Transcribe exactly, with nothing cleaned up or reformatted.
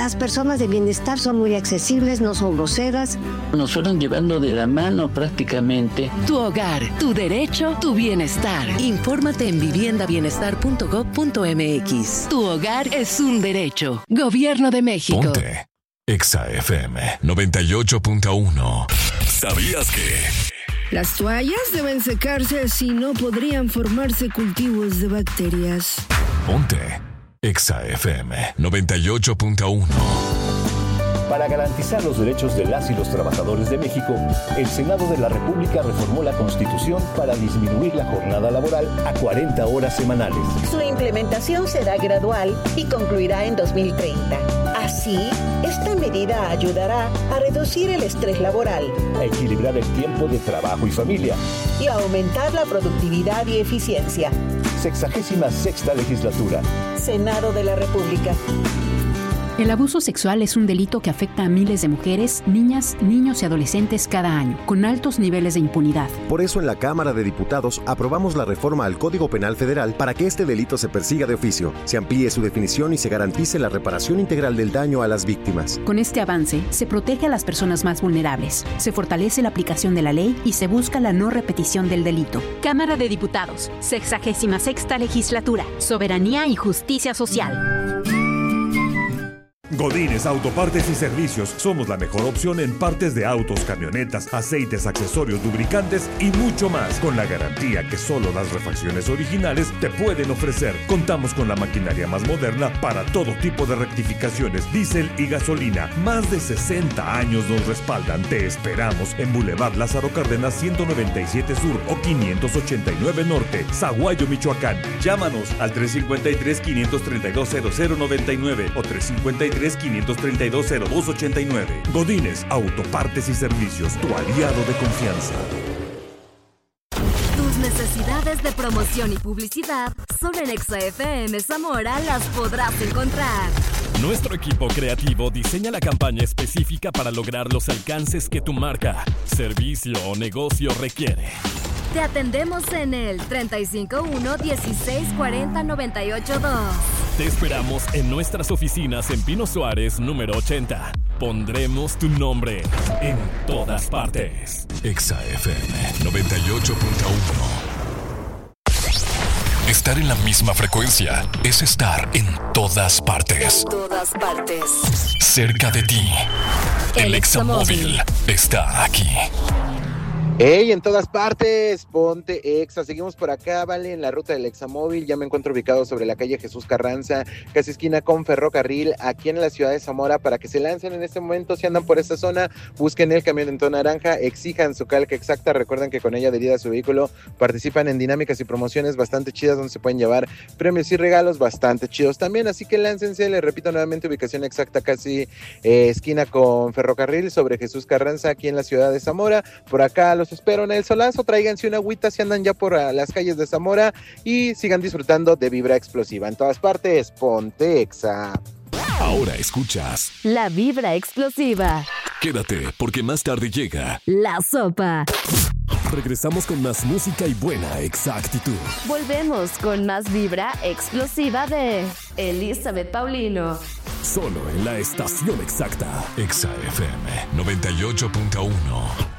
Las personas de bienestar son muy accesibles, no son groseras. Nos fueron llevando de la mano prácticamente. Tu hogar, tu derecho, tu bienestar. Infórmate en vivienda bienestar punto gob punto eme equis. Tu hogar es un derecho. Gobierno de México. Ponte Exa F M noventa y ocho punto uno. ¿Sabías que? Las toallas deben secarse, si no podrían formarse cultivos de bacterias. Ponte Exa F M noventa y ocho punto uno. Para garantizar los derechos de las y los trabajadores de México, el Senado de la República reformó la Constitución para disminuir la jornada laboral a cuarenta horas semanales. Su implementación será gradual y concluirá en dos mil treinta. Así, esta medida ayudará a reducir el estrés laboral, a equilibrar el tiempo de trabajo y familia y a aumentar la productividad y eficiencia. Sexagésima sexta legislatura. Senado de la República. El abuso sexual es un delito que afecta a miles de mujeres, niñas, niños y adolescentes cada año, con altos niveles de impunidad. Por eso en la Cámara de Diputados aprobamos la reforma al Código Penal Federal para que este delito se persiga de oficio, se amplíe su definición y se garantice la reparación integral del daño a las víctimas. Con este avance, se protege a las personas más vulnerables, se fortalece la aplicación de la ley y se busca la no repetición del delito. Cámara de Diputados, sexagésima sexta legislatura, soberanía y justicia social. Godínez Autopartes y Servicios. Somos la mejor opción en partes de autos, camionetas, aceites, accesorios, lubricantes y mucho más, con la garantía que solo las refacciones originales te pueden ofrecer. Contamos con la maquinaria más moderna para todo tipo de rectificaciones, diésel y gasolina. Más de sesenta años nos respaldan. Te esperamos en Boulevard Lázaro Cárdenas ciento noventa y siete Sur o quinientos ochenta y nueve Norte, Zaguayo, Michoacán. Llámanos al tres cinco tres, quinientos treinta y dos, cero cero noventa y nueve o tres cinco tres, quinientos treinta y dos, cero dos ochenta y nueve. Godínez Autopartes y Servicios, tu aliado de confianza. Tus necesidades de promoción y publicidad solo en Exa F M Zamora las podrás encontrar. Nuestro equipo creativo diseña la campaña específica para lograr los alcances que tu marca, servicio o negocio requiere. Te atendemos en el treinta y cinco uno, dieciséis cuarenta, noventa y ocho dos. Te esperamos en nuestras oficinas en Pino Suárez, número ochenta. Pondremos tu nombre en todas partes. Exa F M noventa y ocho punto uno. Estar en la misma frecuencia es estar en todas partes. En todas partes. Cerca de ti. El, El Examóvil está aquí. ¡Ey! En todas partes, ponte Exa. Seguimos por acá, vale, en la ruta del Examóvil. Ya me encuentro ubicado sobre la calle Jesús Carranza, casi esquina con Ferrocarril, aquí en la ciudad de Zamora, para que se lancen en este momento. Si andan por esta zona, busquen el camión en tono naranja, exijan su calca exacta. Recuerden que con ella adherida a su vehículo participan en dinámicas y promociones bastante chidas, donde se pueden llevar premios y regalos bastante chidos también. Así que láncense, les repito nuevamente, ubicación exacta, casi eh, esquina con Ferrocarril, sobre Jesús Carranza, aquí en la ciudad de Zamora. Por acá los espero en el solazo, tráiganse una agüita si andan ya por uh, las calles de Zamora y sigan disfrutando de Vibra Explosiva. En todas partes, ponte Exa. Ahora escuchas La Vibra Explosiva. Quédate, porque más tarde llega La Sopa. Regresamos con más música y buena exactitud. Volvemos con más Vibra Explosiva de Elizabeth Paulino. Solo en la estación exacta. Exa F M noventa y ocho punto uno.